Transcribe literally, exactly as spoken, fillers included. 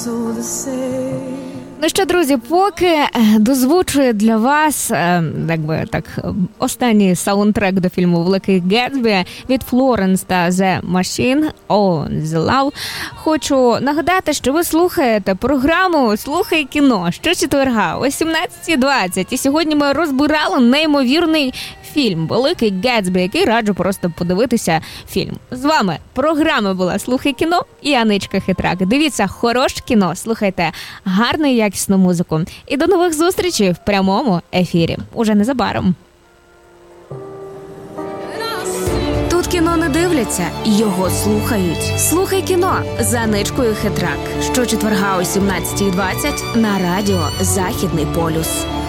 Ну що, друзі, поки дозвучує для вас, якби так, останній саундтрек до фільму «Великий Гетсбі» від Florence та The Machine «On the Love», хочу нагадати, що ви слухаєте програму «Слухай кіно» щочетверга о сімнадцята двадцять. І сьогодні ми розбирали неймовірний фільм «Великий Гетсбі», який раджу просто подивитися фільм. З вами програма була «Слухай кіно» і Аничка Хитрак. Дивіться хороше кіно, слухайте гарну і якісну музику. І до нових зустрічей в прямому ефірі. Уже незабаром. Тут кіно не дивляться, його слухають. «Слухай кіно» з Аничкою Хитрак. Щочетверга о сімнадцята двадцять на радіо «Західний полюс».